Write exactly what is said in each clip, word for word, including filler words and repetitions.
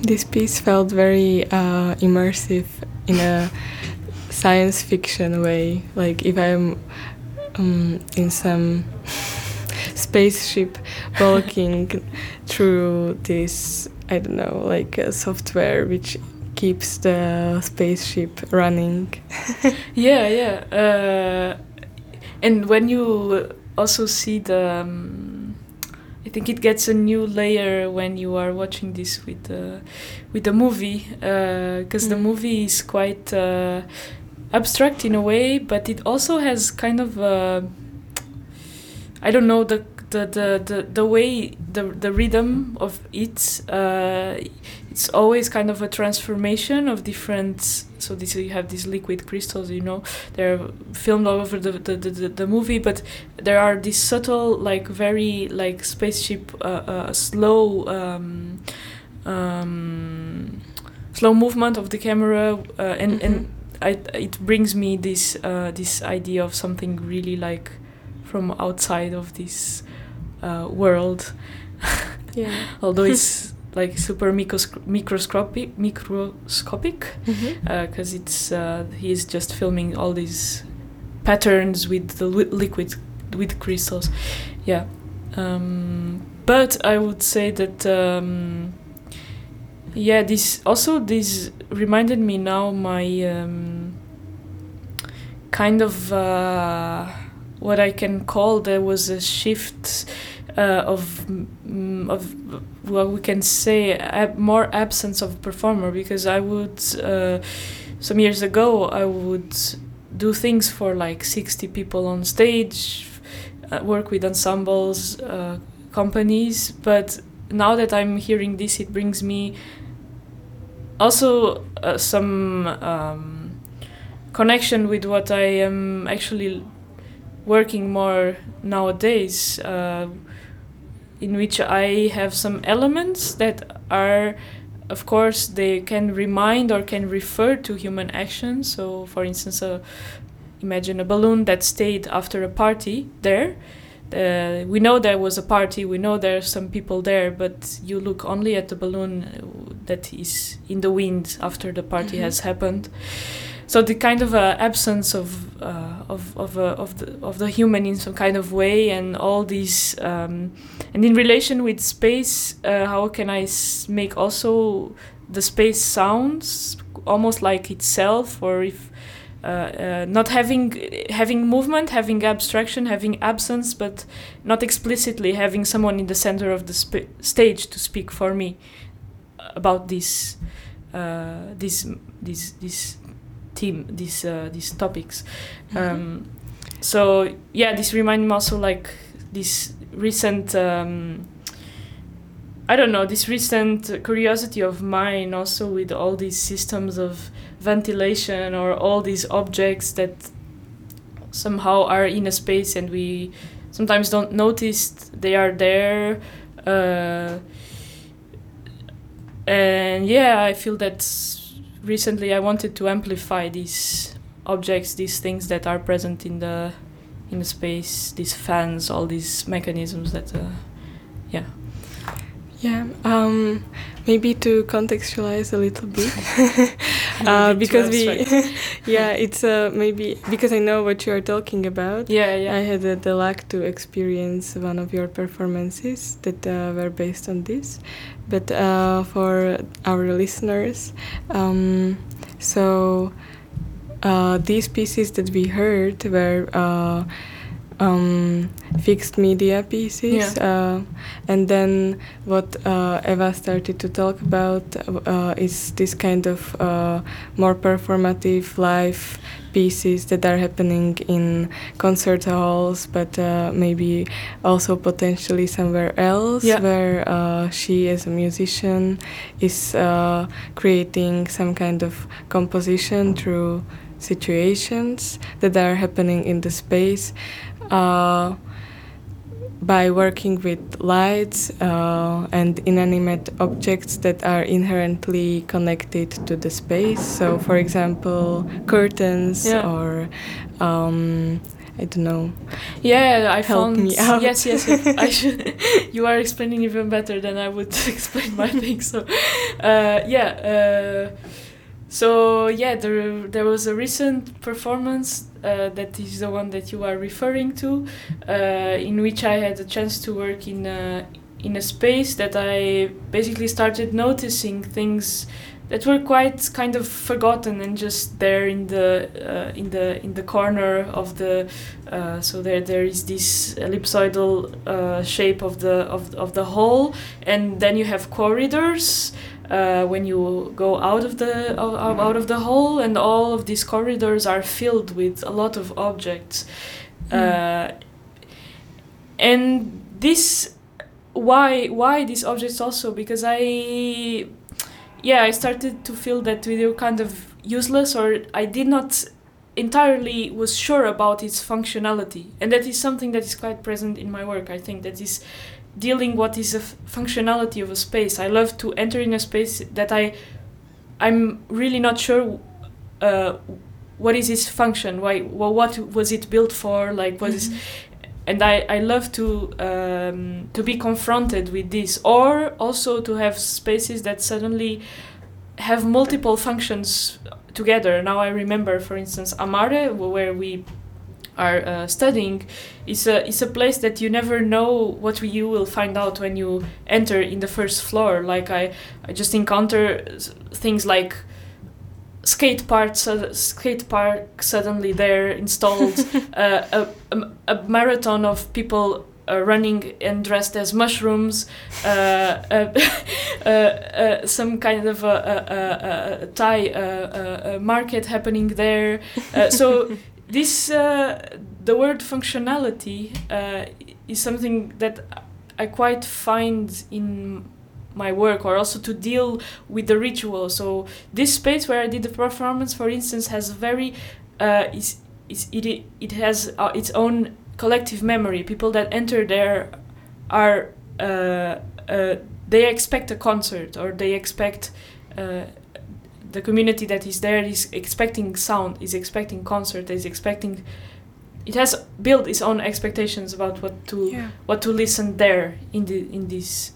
This piece felt very uh, immersive in a science fiction way. Like if I'm um, in some spaceship walking through this, I don't know, like a software which keeps the spaceship running. yeah, yeah. Uh, and when you also see the... Um, I think it gets a new layer when you are watching this with the, with the movie, because uh, mm. the movie is quite uh, abstract in a way, but it also has kind of a, I don't know, the the the the, the way the the rhythm of it. Uh, it's always kind of a transformation of different. So this you have these liquid crystals, you know, they're filmed all over the the, the, the movie, but there are these subtle, like very like spaceship, uh, uh, slow, um, um, slow movement of the camera, uh, and mm-hmm. and I, it brings me this uh, this idea of something really like from outside of this uh, world. Yeah. Although it's like super microsc- microscopic, microscopic, because mm-hmm. uh, it's uh, he's just filming all these patterns with the li- liquid with crystals, yeah. Um, but I would say that um, yeah, this also this reminded me now my um, kind of uh, what I can call there was a shift. Uh, of um, of what we can say ab- more absence of performer, because I would uh, some years ago I would do things for like sixty people on stage, uh, work with ensembles, uh, companies, but now that I'm hearing this, it brings me also uh, some um, connection with what I am actually working more nowadays, uh, in which I have some elements that are, of course, they can remind or can refer to human action. So, for instance, uh, imagine a balloon that stayed after a party there. Uh, we know there was a party, we know there are some people there, but you look only at the balloon that is in the wind after the party mm-hmm. has happened. So the kind of uh, absence of uh, of of uh, of the of the human in some kind of way, and all these, um, and in relation with space, uh, how can I s- make also the space sounds almost like itself, or if uh, uh, not having having movement, having abstraction, having absence, but not explicitly having someone in the center of the sp- stage to speak for me about this uh, this this this. Team these uh, these topics. Mm-hmm. Um, so yeah, this reminds me also like this recent um, I don't know this recent curiosity of mine also with all these systems of ventilation or all these objects that somehow are in a space and we sometimes don't notice they are there. Uh, and yeah, I feel that recently I wanted to amplify these objects, these things that are present in the in the space, these fans, all these mechanisms that, uh, yeah. Yeah, um, maybe to contextualize a little bit, uh, because we, yeah, it's uh, maybe because I know what you are talking about. Yeah, yeah. I had uh, the luck to experience one of your performances that uh, were based on this, but uh, for our listeners, um, so uh, these pieces that we heard were. Uh, Um, fixed media pieces, yeah. uh, and then what uh, Eva started to talk about uh, is this kind of uh, more performative live pieces that are happening in concert halls, but uh, maybe also potentially somewhere else, yeah. where uh, she as a musician is uh, creating some kind of composition through situations that are happening in the space. Uh, by working with lights uh, and inanimate objects that are inherently connected to the space. So, for example, curtains yeah. or um, I don't know. Yeah, I Help found. me out. Yes, yes, yes. I should. You are explaining even better than I would explain my thing. So, uh, yeah. Uh, so yeah, there there was a recent performance uh, that is the one that you are referring to, uh, in which I had a chance to work in a, in a space that I basically started noticing things that were quite kind of forgotten and just there in the uh, in the in the corner of the uh, so there there is this ellipsoidal uh, shape of the of, of the hall, and then you have corridors uh, when you go out of the out, out of the hall, and all of these corridors are filled with a lot of objects. Mm. Uh, and this why why these objects also, because I yeah, I started to feel that they were kind of useless, or I did not entirely was sure about its functionality. And that is something that is quite present in my work, I think, that is dealing what is a f- functionality of a space. I love to enter in a space that I, I'm really not sure uh, what is its function, why, well, what was it built for, like what mm-hmm. is... And I, I love to um, to be confronted with this, or also to have spaces that suddenly have multiple functions together. Now I remember, for instance, Amare, where we are uh, studying, is a is a place that you never know what you will find out when you enter in the first floor. Like I, I just encounter things like skate park, uh, skate park suddenly there installed, uh, a, a, a marathon of people uh, running and dressed as mushrooms, uh, uh, uh, uh, some kind of a, a, a, a Thai uh, uh, market happening there. Uh, so this, uh, the word functionality uh, is something that I quite find in my work, or also to deal with the ritual. So this space where I did the performance, for instance, has very uh, is, is it it has uh, its own collective memory. People that enter there are uh, uh, they expect a concert, or they expect uh, the community that is there is expecting sound, is expecting concert, is expecting. It has built its own expectations about what to yeah. what to listen there in the in this.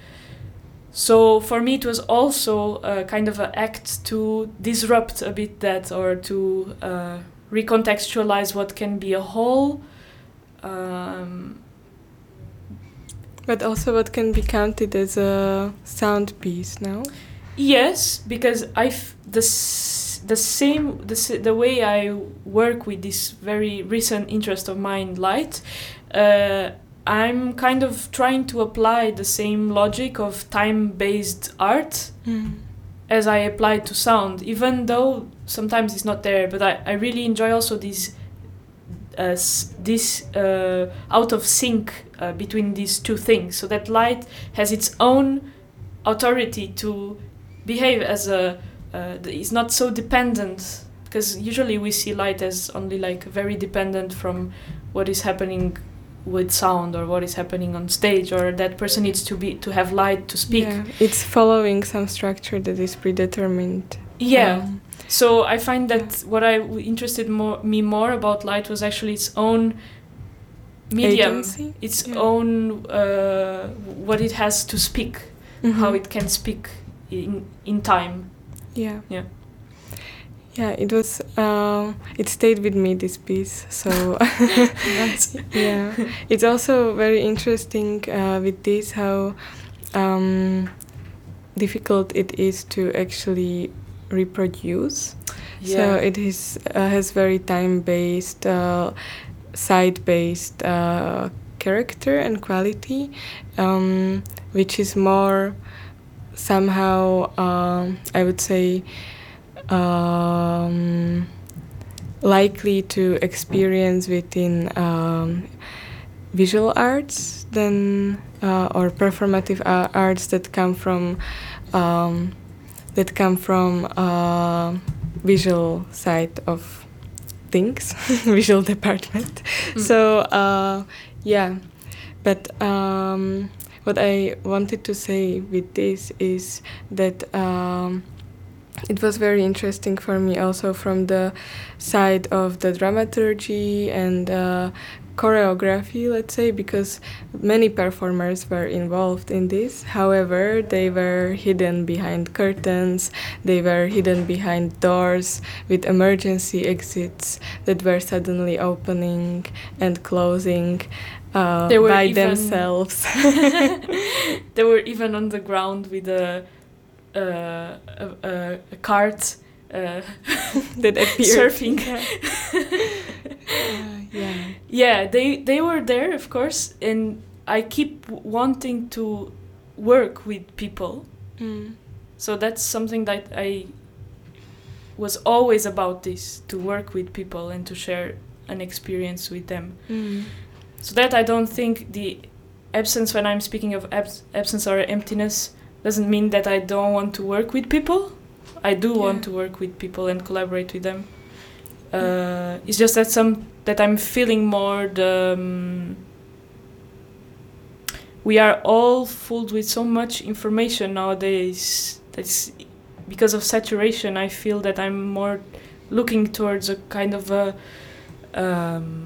So for me, it was also a kind of an act to disrupt a bit that, or to uh, recontextualize what can be a whole. Um, but also what can be counted as a sound piece, no? Yes, because I f- the s- the same the the way I work with this very recent interest of mine, light. Uh, I'm kind of trying to apply the same logic of time-based art mm. as I apply to sound, even though sometimes it's not there. But I, I really enjoy also this uh, this uh, out of sync uh, between these two things, so that light has its own authority to behave as a uh, it's not so dependent, because usually we see light as only like very dependent from what is happening with sound, or what is happening on stage, or that person needs to be to have light to speak. Yeah, it's following some structure that is predetermined. Yeah. Um, so I find that yeah. what I w- interested more me more about light was actually its own medium, agency? its yeah. own uh, what it has to speak, mm-hmm. how it can speak in in time. Yeah. Yeah. Yeah, it was. Uh, it stayed with me, this piece. So, yeah, it's also very interesting uh, with this how um, difficult it is to actually reproduce. Yeah. So it is uh, has very time-based, uh, side-based uh, character and quality, um, which is more somehow, uh, I would say. Um, likely to experience within um, visual arts than uh, or performative uh, arts that come from um, that come from uh, visual side of things, visual department. Mm. So uh, yeah, but um, what I wanted to say with this is that. Um, it was very interesting for me also from the side of the dramaturgy and uh, choreography, let's say, because many performers were involved in this. However, they were hidden behind curtains, they were hidden behind doors with emergency exits that were suddenly opening and closing uh, They were by even- themselves. They were even on the ground with a uh, a, a, a cart uh, that appeared. surfing. Uh, yeah. Yeah, they they were there, of course, and I keep w- wanting to work with people. Mm. So that's something that I was always about, this, to work with people and to share an experience with them. Mm. So that I don't think the absence, when I'm speaking of abs- absence or emptiness, doesn't mean that I don't want to work with people. I do Yeah. want to work with people and collaborate with them. Uh, it's just that some that I'm feeling more the. Um, we are all fooled with so much information nowadays. That's because of saturation. I feel that I'm more looking towards a kind of a. Um,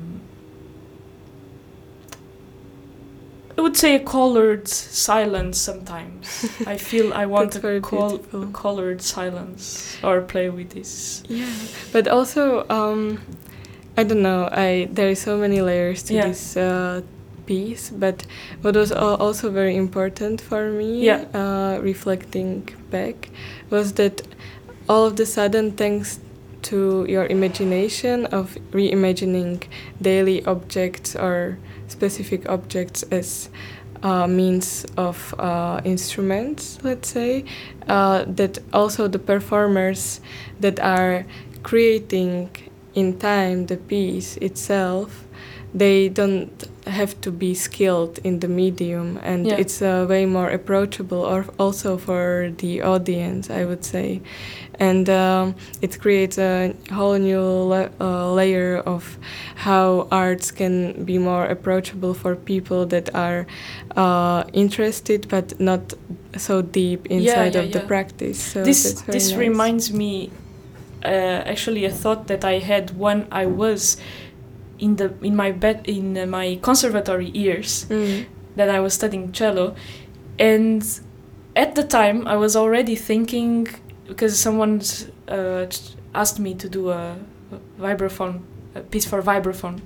I would say a colored silence sometimes. I feel I want That's a, very col- beautiful. a colored silence or play with this. Yeah, but also um, I don't know. I there are so many layers to Yeah. this uh, piece, but what was al- also very important for me, Yeah. uh, reflecting back, was that all of the sudden, thanks to your imagination of reimagining daily objects or specific objects as uh, means of uh, instruments, let's say, uh, that also the performers that are creating in time the piece itself, they don't have to be skilled in the medium, and Yeah. it's uh, way more approachable or also for the audience, I would say. And um, it creates a whole new la- uh, layer of how arts can be more approachable for people that are uh, interested but not so deep inside yeah, of the yeah. practice. So this that's very this nice. reminds me uh, actually a thought that I had when I was in the in my bed in uh, my conservatory years, Mm. that I was studying cello, and at the time I was already thinking, because someone uh, asked me to do a, a vibraphone, a piece for vibraphone,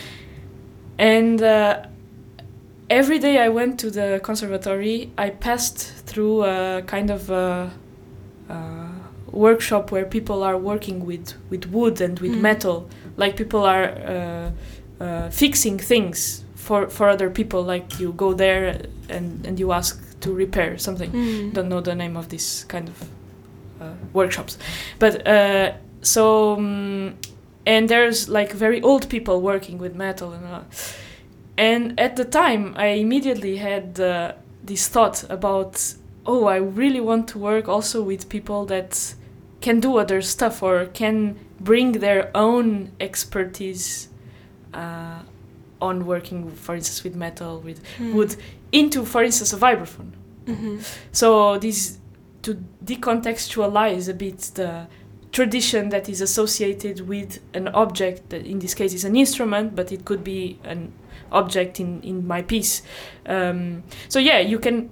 and uh, every day I went to the conservatory, I passed through a kind of a, a workshop where people are working with, with wood and with Mm. metal, like people are uh, uh, fixing things for, for other people, like you go there and, and you ask to repair something. Mm. Don't know the name of this kind of uh, workshops, but uh, so um, and there's like very old people working with metal and all. And at the time I immediately had uh, this thought about, oh, I really want to work also with people that can do other stuff or can bring their own expertise uh, on working, for instance, with metal, with Mm. wood, into, for instance, a vibraphone. Mhm. So this, to decontextualize a bit the tradition that is associated with an object, that in this case is an instrument, but it could be an object in, in my piece. Um, so yeah, you can,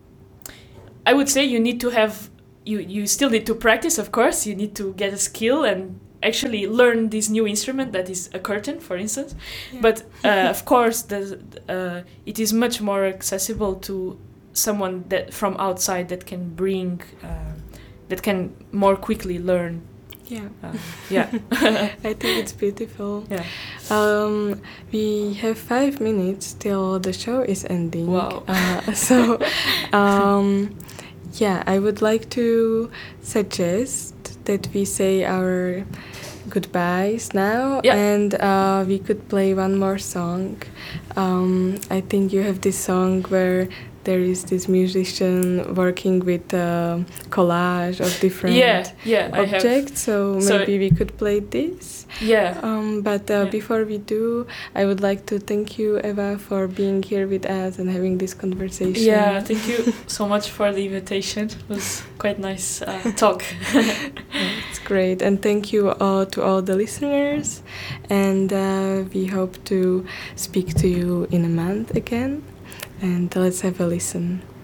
I would say you need to have, you, you still need to practice, of course, you need to get a skill and actually learn this new instrument that is a curtain, for instance. Yeah. But uh, of course, the, uh, it is much more accessible to someone that from outside that can bring, uh, that can more quickly learn. Yeah. Uh, yeah. I think it's beautiful. Yeah. Um, we have five minutes till the show is ending. Wow. Uh, so, um, yeah, I would like to suggest that we say our goodbyes now, Yeah. and uh, we could play one more song. Um, I think you have this song where there is this musician working with a collage of different Yeah, yeah, I have. objects. So So- maybe we could play this. Yeah. Um, but uh, Yeah. before we do, I would like to thank you, Eva, for being here with us and having this conversation. Yeah, thank you so much for the invitation. It was quite nice uh, talk. It's great. And thank you all to all the listeners. And uh, we hope to speak to you in a month again. And let's have a listen.